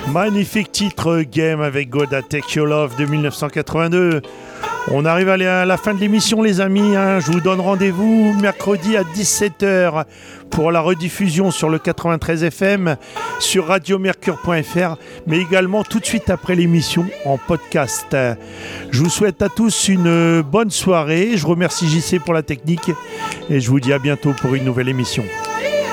Magnifique titre Game avec Goda Take Your Love de 1982. On arrive à la fin de l'émission les amis, je vous donne rendez-vous mercredi à 17h pour la rediffusion sur le 93 FM, sur radiomercure.fr, mais également tout de suite après l'émission en podcast. Je vous souhaite à tous une bonne soirée, je remercie JC pour la technique et je vous dis à bientôt pour une nouvelle émission.